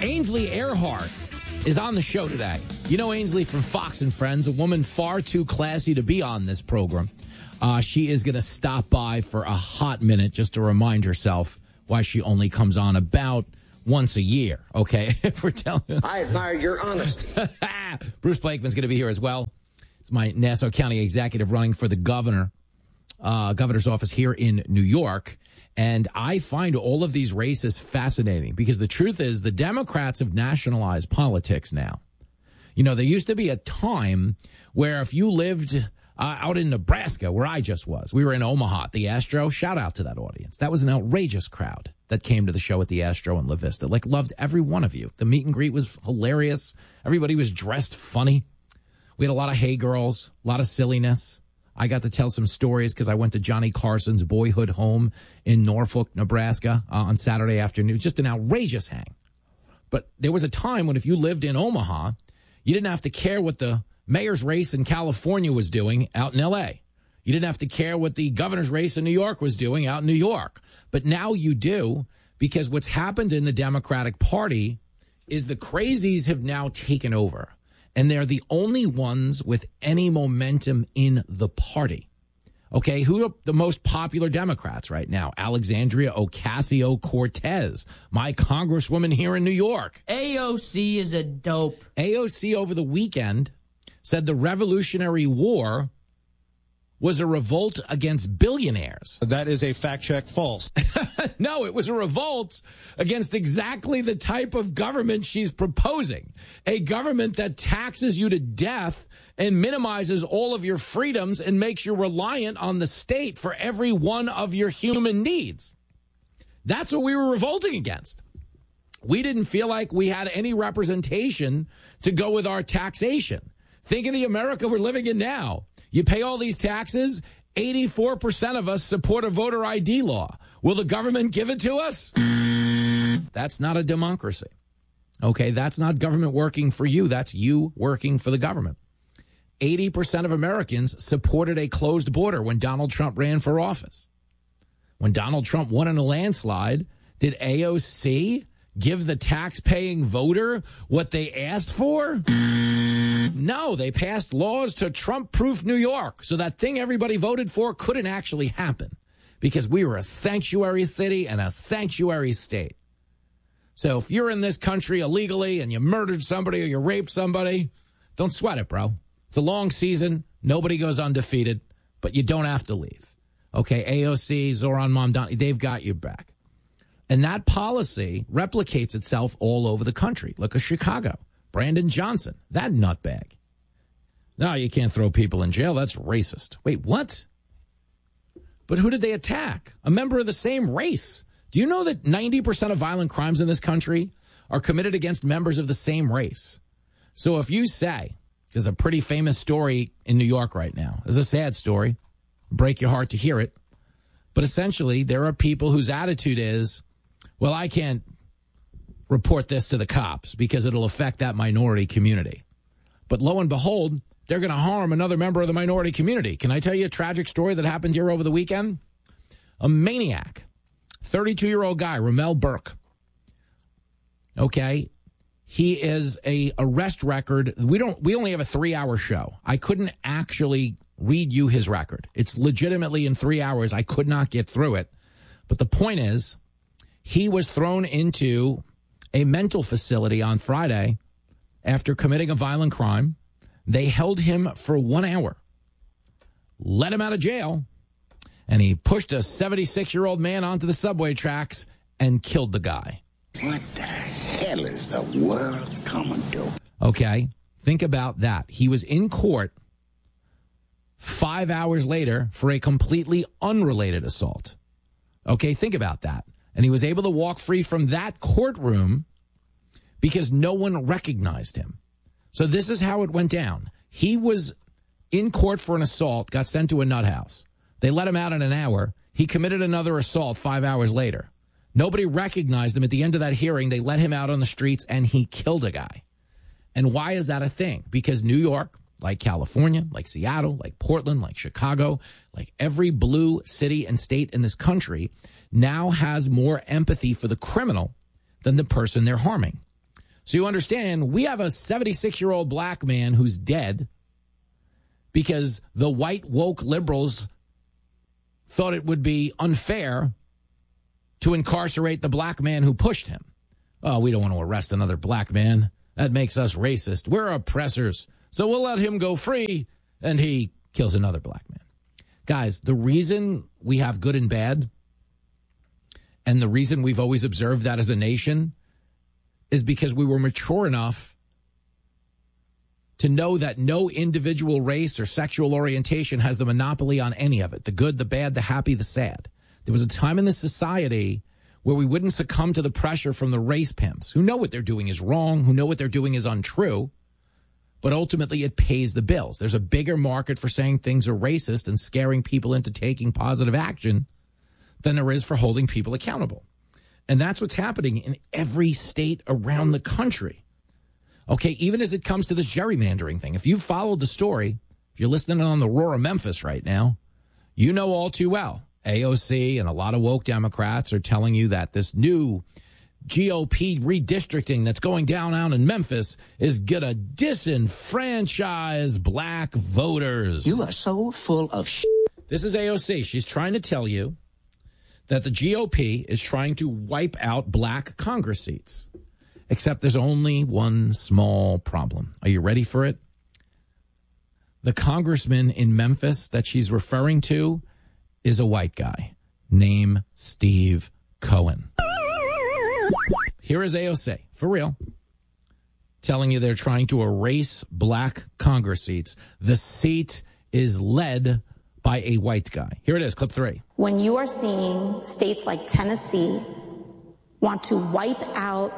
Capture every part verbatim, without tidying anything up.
Ainsley Earhart is on the show today. You know Ainsley from Fox and Friends, a woman far too classy to be on this program. Uh, she is going to stop by for a hot minute just to remind herself why she only comes on about once a year, okay? If we're telling I admire your honesty. Bruce Blakeman's going to be here as well. It's my Nassau County executive running for the governor, uh, governor's office here in New York. And I find all of these races fascinating because the truth is the Democrats have nationalized politics now. You know, there used to be a time where if you lived uh, out in Nebraska, where I just was, we were in Omaha at the Astro. Shout out to that audience. That was an outrageous crowd that came to the show at the Astro in La Vista. Like, loved every one of you. The meet and greet was hilarious. Everybody was dressed funny. We had a lot of hey girls, a lot of silliness. I got to tell some stories because I went to Johnny Carson's boyhood home in Norfolk, Nebraska uh, on Saturday afternoon. Just an outrageous hang. But there was a time when if you lived in Omaha, you didn't have to care what the mayor's race in California was doing out in L A. You didn't have to care what the governor's race in New York was doing out in New York. But now you do, because what's happened in the Democratic Party is the crazies have now taken over. And they're the only ones with any momentum in the party. Okay, who are the most popular Democrats right now? Alexandria Ocasio-Cortez, my congresswoman here in New York. A O C is a dope. A O C over the weekend said the Revolutionary War was a revolt against billionaires. That is a fact check false. No, it was a revolt against exactly the type of government she's proposing. A government that taxes you to death and minimizes all of your freedoms and makes you reliant on the state for every one of your human needs. That's what we were revolting against. We didn't feel like we had any representation to go with our taxation. Think of the America we're living in now. You pay all these taxes, eighty-four percent of us support a voter I D law. Will the government give it to us? That's not a democracy. Okay, that's not government working for you. That's you working for the government. eighty percent of Americans supported a closed border when Donald Trump ran for office. When Donald Trump won in a landslide, did A O C give the tax-paying voter what they asked for? No, they passed laws to Trump-proof New York, so that thing everybody voted for couldn't actually happen because we were a sanctuary city and a sanctuary state. So if you're in this country illegally and you murdered somebody or you raped somebody, don't sweat it, bro. It's a long season. Nobody goes undefeated, but you don't have to leave. Okay, A O C, Zoran Mamdani, they've got your back. And that policy replicates itself all over the country. Look at Chicago. Brandon Johnson, that nutbag. No, you can't throw people in jail. That's racist. Wait, what? But who did they attack? A member of the same race. Do you know that ninety percent of violent crimes in this country are committed against members of the same race? So if you say, there's a pretty famous story in New York right now. It's a sad story. Break your heart to hear it. But essentially, there are people whose attitude is, well, I can't report this to the cops because it'll affect that minority community. But lo and behold, they're going to harm another member of the minority community. Can I tell you a tragic story that happened here over the weekend? A maniac, thirty-two-year-old guy, Ramel Burke. Okay, he is a arrest record. We don't. We only have a three-hour show. I couldn't actually read you his record. It's legitimately in three hours. I could not get through it. But the point is, he was thrown into a mental facility on Friday after committing a violent crime. They held him for one hour, let him out of jail, and he pushed a seventy-six-year-old man onto the subway tracks and killed the guy. What the hell is the world coming to? Okay, think about that. He was in court five hours later for a completely unrelated assault. Okay, think about that. And he was able to walk free from that courtroom because no one recognized him. So this is how it went down. He was in court for an assault, got sent to a nut house. They let him out in an hour. He committed another assault five hours later. Nobody recognized him. At the end of that hearing, they let him out on the streets, and he killed a guy. And why is that a thing? Because New York, like California, like Seattle, like Portland, like Chicago, like every blue city and state in this country now has more empathy for the criminal than the person they're harming. So you understand, we have a seventy-six-year-old black man who's dead because the white woke liberals thought it would be unfair to incarcerate the black man who pushed him. Oh, we don't want to arrest another black man. That makes us racist. We're oppressors. So we'll let him go free, and he kills another black man. Guys, the reason we have good and bad, and the reason we've always observed that as a nation, is because we were mature enough to know that no individual race or sexual orientation has the monopoly on any of it, the good, the bad, the happy, the sad. There was a time in this society where we wouldn't succumb to the pressure from the race pimps who know what they're doing is wrong, who know what they're doing is untrue, but ultimately it pays the bills. There's a bigger market for saying things are racist and scaring people into taking positive action than there is for holding people accountable. And that's what's happening in every state around the country. Okay, even as it comes to this gerrymandering thing, if you've followed the story, if you're listening on the Roar of Memphis right now, you know all too well, A O C and a lot of woke Democrats are telling you that this new G O P redistricting that's going down out in Memphis is going to disenfranchise black voters. You are so full of shit. This is A O C. She's trying to tell you that the G O P is trying to wipe out black Congress seats. Except there's only one small problem. Are you ready for it? The congressman in Memphis that she's referring to is a white guy named Steve Cohen. Here is A O C, for real, telling you they're trying to erase black Congress seats. The seat is led by a white guy. Here it is, clip three. When you are seeing states like Tennessee want to wipe out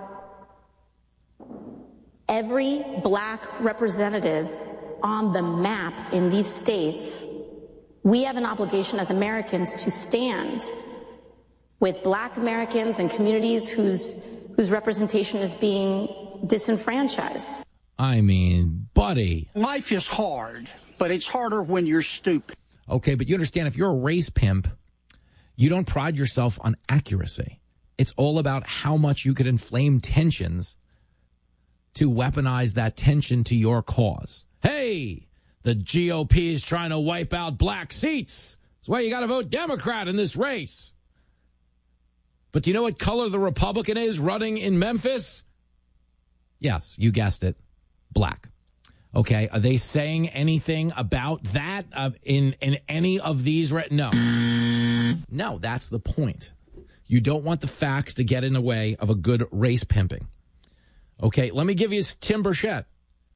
every black representative on the map in these states, we have an obligation as Americans to stand with black Americans and communities whose whose representation is being disenfranchised. I mean, buddy. Life is hard, but it's harder when you're stupid. Okay, but you understand, if you're a race pimp, you don't pride yourself on accuracy. It's all about how much you could inflame tensions to weaponize that tension to your cause. Hey, the G O P is trying to wipe out black seats. That's why you got to vote Democrat in this race. But do you know what color the Republican is running in Memphis? Yes, you guessed it. Black. Okay, are they saying anything about that uh, in, in any of these? Re- no. No, that's the point. You don't want the facts to get in the way of a good race pimping. Okay, let me give you Tim Burchett,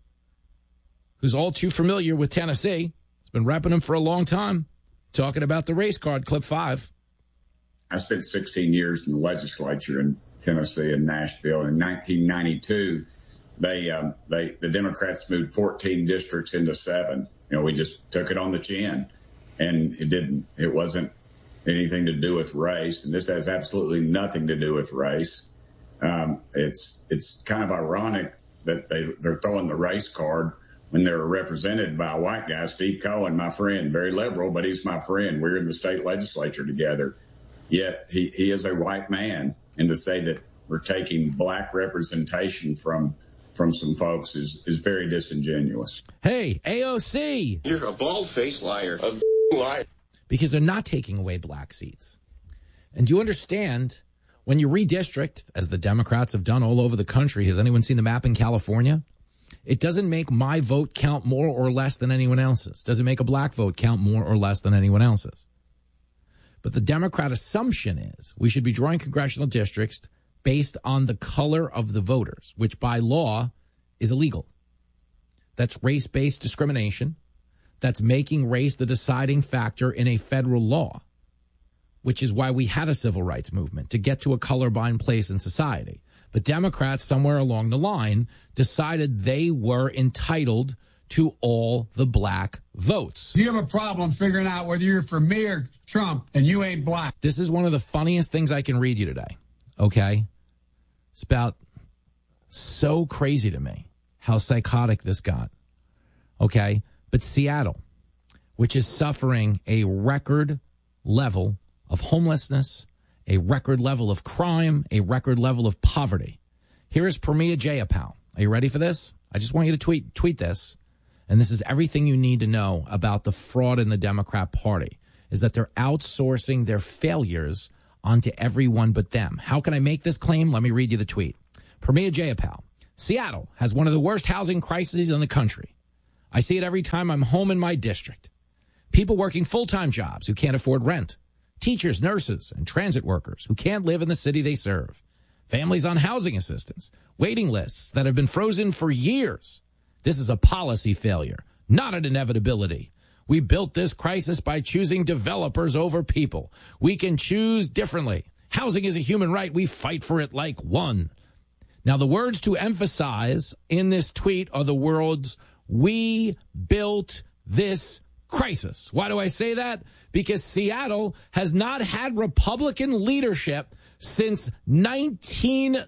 who's all too familiar with Tennessee. He's been repping him for a long time, talking about the race card, clip five. I spent sixteen years in the legislature in Tennessee and Nashville. In nineteen ninety-two, they, um, they, the Democrats moved fourteen districts into seven. You know, we just took it on the chin, and it didn't, it wasn't anything to do with race. And this has absolutely nothing to do with race. Um, it's, it's kind of ironic that they, they're throwing the race card when they're represented by a white guy, Steve Cohen, my friend, very liberal, but he's my friend. We're in the state legislature together. Yet he, he is a white man. And to say that we're taking black representation from from some folks is, is very disingenuous. Hey, A O C. You're a bald-faced liar. A liar. Because they're not taking away black seats. And do you understand, when you redistrict, as the Democrats have done all over the country, has anyone seen the map in California? It doesn't make my vote count more or less than anyone else's. Doesn't make a black vote count more or less than anyone else's. But the Democrat assumption is we should be drawing congressional districts based on the color of the voters, which by law is illegal. That's race-based discrimination. That's making race the deciding factor in a federal law, which is why we had a civil rights movement, to get to a colorblind place in society. But Democrats, somewhere along the line, decided they were entitled to all the black votes. You have a problem figuring out whether you're for me or Trump, and you ain't black. This is one of the funniest things I can read you today, okay? It's about so crazy to me how psychotic this got, okay? But Seattle, which is suffering a record level of homelessness, a record level of crime, a record level of poverty. Here is Pramila Jayapal. Are you ready for this? I just want you to tweet tweet this. And this is everything you need to know about the fraud in the Democrat Party, is that they're outsourcing their failures onto everyone but them. How can I make this claim? Let me read you the tweet. Pramila Jayapal. Seattle has one of the worst housing crises in the country. I see it every time I'm home in my district. People working full-time jobs who can't afford rent. Teachers, nurses, and transit workers who can't live in the city they serve. Families on housing assistance. Waiting lists that have been frozen for years. This is a policy failure, not an inevitability. We built this crisis by choosing developers over people. We can choose differently. Housing is a human right. We fight for it like one. Now, the words to emphasize in this tweet are the words, we built this crisis. Why do I say that? Because Seattle has not had Republican leadership since nineteen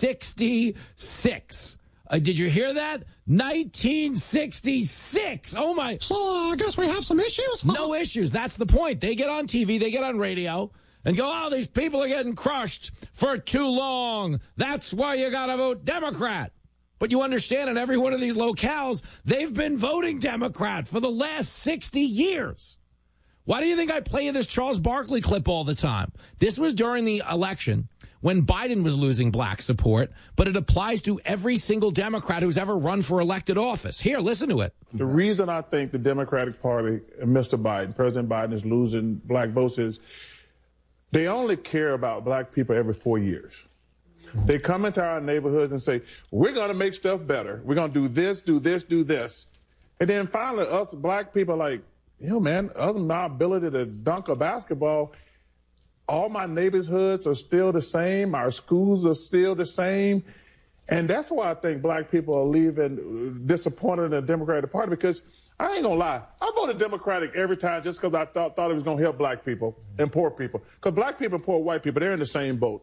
sixty-six. Uh, did you hear that? nineteen sixty-six. Oh, my. So uh, I guess we have some issues? No issues. That's the point. They get on T V, they get on radio, and go, oh, these people are getting crushed for too long. That's why you got to vote Democrat. But you understand, in every one of these locales, they've been voting Democrat for the last sixty years. Why do you think I play you this Charles Barkley clip all the time? This was during the election when Biden was losing black support, but it applies to every single Democrat who's ever run for elected office. Here, listen to it. The reason I think the Democratic Party and Mister Biden, President Biden, is losing black votes is they only care about black people every four years. They come into our neighborhoods and say, we're going to make stuff better. We're going to do this, do this, do this. And then finally, us black people are like, you know, man, other than my ability to dunk a basketball, all my neighborhoods are still the same. Our schools are still the same. And that's why I think black people are leaving disappointed in the Democratic Party, because I ain't going to lie. I voted Democratic every time just because I thought, thought it was going to help black people and poor people. Because black people and poor white people, they're in the same boat.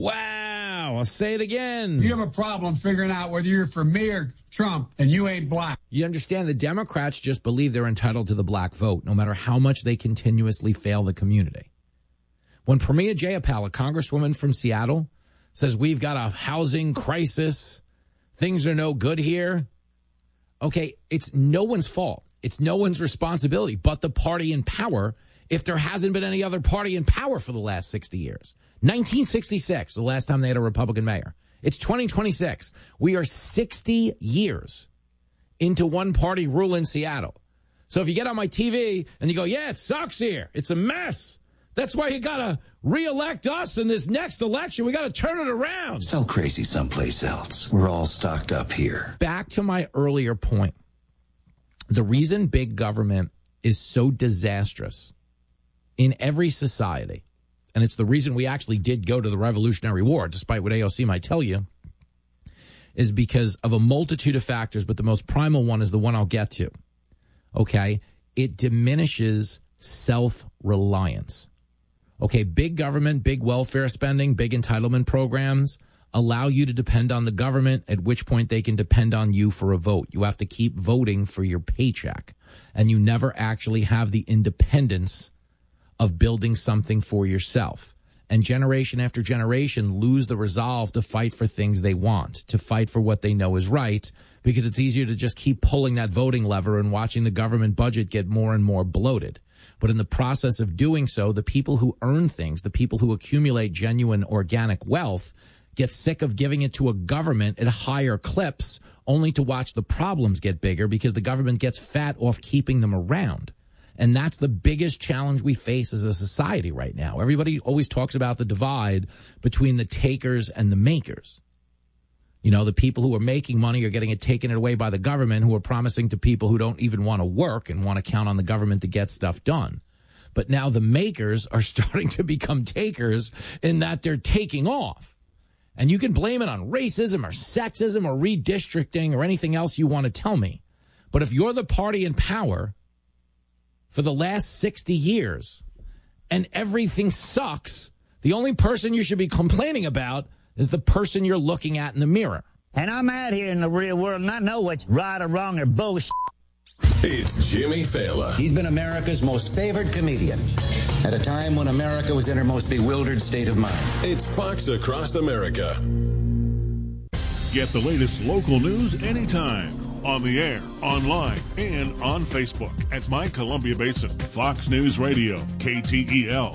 Wow. I'll say it again. You have a problem figuring out whether you're for me or Trump, and you ain't black. You understand the Democrats just believe they're entitled to the black vote, no matter how much they continuously fail the community. When Pramila Jayapal, a congresswoman from Seattle, says we've got a housing crisis, things are no good here, okay, it's no one's fault. It's no one's responsibility but the party in power, if there hasn't been any other party in power for the last sixty years. nineteen sixty-six, the last time they had a Republican mayor. It's twenty twenty-six. We are sixty years into one-party rule in Seattle. So if you get on my T V and you go, yeah, it sucks here, it's a mess, that's why you got to reelect us in this next election. We got to turn it around. Sell crazy someplace else. We're all stocked up here. Back to my earlier point. The reason big government is so disastrous in every society, and it's the reason we actually did go to the Revolutionary War, despite what A O C might tell you, is because of a multitude of factors, but the most primal one is the one I'll get to. Okay? It diminishes self-reliance. Okay, big government, big welfare spending, big entitlement programs allow you to depend on the government, at which point they can depend on you for a vote. You have to keep voting for your paycheck, and you never actually have the independence of building something for yourself. And generation after generation lose the resolve to fight for things they want, to fight for what they know is right, because it's easier to just keep pulling that voting lever and watching the government budget get more and more bloated. But in the process of doing so, the people who earn things, the people who accumulate genuine organic wealth, get sick of giving it to a government at higher clips, only to watch the problems get bigger because the government gets fat off keeping them around. And that's the biggest challenge we face as a society right now. Everybody always talks about the divide between the takers and the makers. You know, the people who are making money are getting it taken away by the government, who are promising to people who don't even want to work and want to count on the government to get stuff done. But now the makers are starting to become takers in that they're taking off. And you can blame it on racism or sexism or redistricting or anything else you want to tell me. But if you're the party in power for the last sixty years and everything sucks, the only person you should be complaining about is the person you're looking at in the mirror. And I'm out here in the real world, and I know what's right or wrong or bullshit. It's Jimmy Fallon. He's been America's most favored comedian at a time when America was in her most bewildered state of mind. It's Fox Across America. Get the latest local news anytime. On the air, online, and on Facebook at My Columbia Basin. Fox News Radio, K T E L.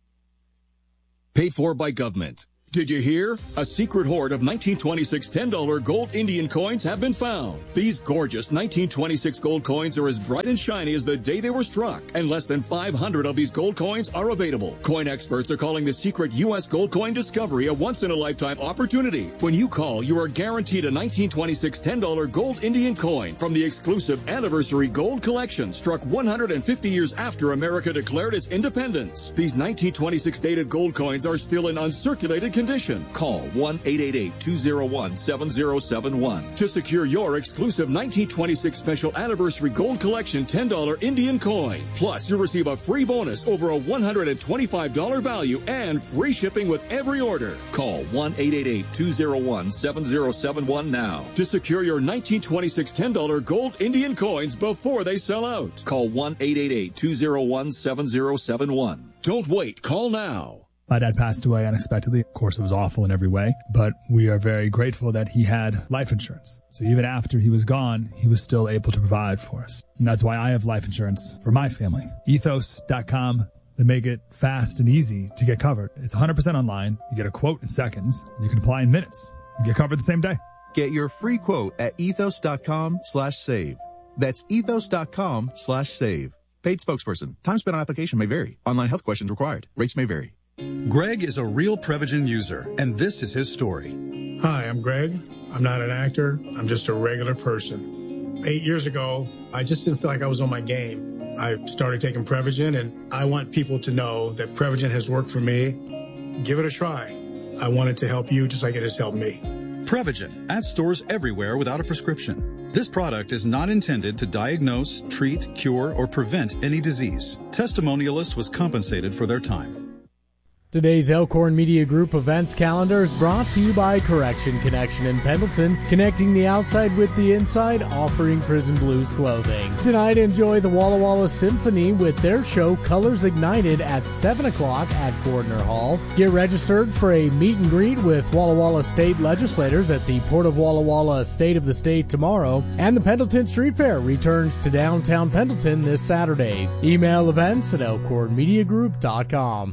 Paid for by government. Did you hear? A secret hoard of nineteen twenty-six ten dollar gold Indian coins have been found. These gorgeous nineteen twenty-six gold coins are as bright and shiny as the day they were struck, and less than five hundred of these gold coins are available. Coin experts are calling the secret U S gold coin discovery a once-in-a-lifetime opportunity. When you call, you are guaranteed a nineteen twenty-six ten dollar gold Indian coin from the exclusive Anniversary Gold Collection, struck one hundred fifty years after America declared its independence. These nineteen twenty-six dated gold coins are still in uncirculated condition. Call one eight eight eight, two oh one, seven oh seven one to secure your exclusive nineteen twenty-six Special Anniversary Gold Collection ten dollar Indian coin. Plus, you'll receive a free bonus over a one hundred twenty-five dollar value and free shipping with every order. Call one eight eight eight, two oh one, seven oh seven one now to secure your nineteen twenty-six ten dollar gold Indian coins before they sell out. Call one eight eight eight, two oh one, seven oh seven one. Don't wait. Call now. My dad passed away unexpectedly. Of course, it was awful in every way, but we are very grateful that he had life insurance. So even after he was gone, he was still able to provide for us. And that's why I have life insurance for my family. ethos dot com. They make it fast and easy to get covered. It's one hundred percent online. You get a quote in seconds, and you can apply in minutes. You get covered the same day. Get your free quote at ethos dot com slash save. That's ethos dot com slash save. Paid spokesperson. Time spent on application may vary. Online health questions required. Rates may vary. Greg is a real Prevagen user, and this is his story. Hi, I'm Greg. I'm not an actor. I'm just a regular person. Eight years ago, I just didn't feel like I was on my game. I started taking Prevagen, and I want people to know that Prevagen has worked for me. Give it a try. I want it to help you just like it has helped me. Prevagen, at stores everywhere without a prescription. This product is not intended to diagnose, treat, cure, or prevent any disease. Testimonialist was compensated for their time. Today's Elkhorn Media Group events calendar is brought to you by Correction Connection in Pendleton, connecting the outside with the inside, offering Prison Blues clothing. Tonight, enjoy the Walla Walla Symphony with their show Colors Ignited at seven o'clock at Gordner Hall. Get registered for a meet and greet with Walla Walla State legislators at the Port of Walla Walla State of the State tomorrow, and the Pendleton Street Fair returns to downtown Pendleton this Saturday. Email events at elkhorn media group dot com.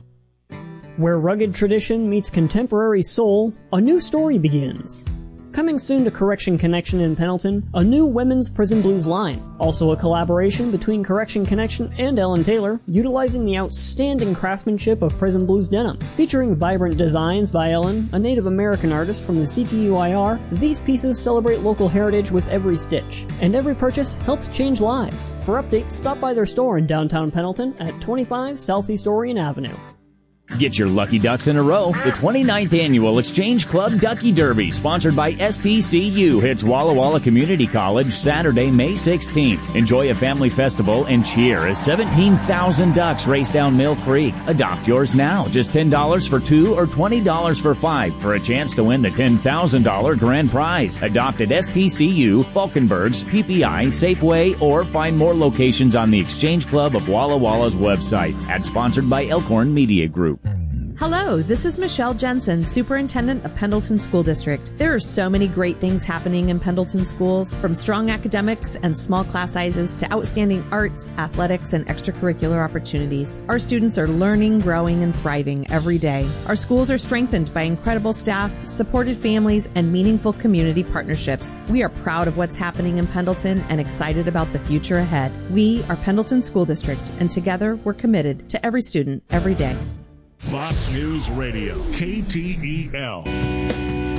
Where rugged tradition meets contemporary soul, a new story begins. Coming soon to Correction Connection in Pendleton, a new women's Prison Blues line. Also a collaboration between Correction Connection and Ellen Taylor, utilizing the outstanding craftsmanship of Prison Blues denim. Featuring vibrant designs by Ellen, a Native American artist from the C T U I R, these pieces celebrate local heritage with every stitch. And every purchase helps change lives. For updates, stop by their store in downtown Pendleton at twenty-five Southeast Orion Avenue. Get your lucky ducks in a row. The twenty-ninth Annual Exchange Club Ducky Derby, sponsored by S T C U, hits Walla Walla Community College Saturday, May sixteenth. Enjoy a family festival and cheer as seventeen thousand ducks race down Mill Creek. Adopt yours now. Just ten dollars for two or twenty dollars for five for a chance to win the ten thousand dollars grand prize. Adopt at S T C U, Falkenbergs, P P I, Safeway, or find more locations on the Exchange Club of Walla Walla's website. Ad sponsored by Elkhorn Media Group. Hello, this is Michelle Jensen, Superintendent of Pendleton School District. There are so many great things happening in Pendleton schools, from strong academics and small class sizes to outstanding arts, athletics, and extracurricular opportunities. Our students are learning, growing, and thriving every day. Our schools are strengthened by incredible staff, supported families, and meaningful community partnerships. We are proud of what's happening in Pendleton and excited about the future ahead. We are Pendleton School District, and together we're committed to every student, every day. Fox News Radio, K T E L.